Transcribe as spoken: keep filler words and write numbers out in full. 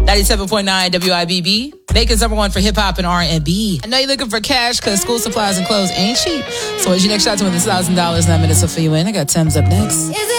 ninety-seven point nine W I B B. Macon's number one for hip-hop and R and B. I know you're looking for cash because school supplies and clothes ain't cheap. So as your next shot to win this one thousand dollars, nine minutes will fill you in. I got Thames up next.